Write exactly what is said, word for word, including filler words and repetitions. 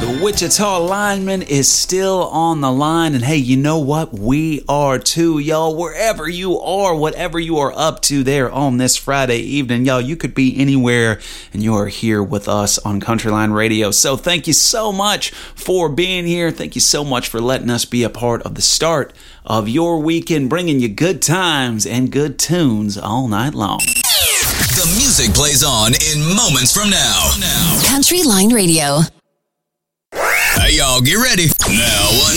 The Wichita lineman is still on the line, and hey, you know what? We are too, y'all. Wherever you are, whatever you are up to there on this Friday evening, y'all, you could be anywhere, and you are here with us on Countryline Radio. So thank you so much for being here. Thank you so much for letting us be a part of the start of your weekend, bringing you good times and good tunes all night long. The music plays on in moments from now. now. Countryline Radio. Hey, y'all, get ready. Now, one.